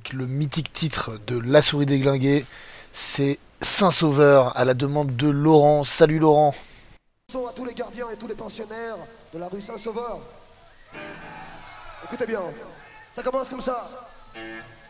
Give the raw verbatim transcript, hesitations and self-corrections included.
avec le mythique titre de La Souris déglinguée. C'est Saint-Sauveur à la demande de Laurent. Salut Laurent. Bonjour à tous les gardiens et tous les pensionnaires de la rue Saint-Sauveur. Écoutez bien, ça commence comme ça.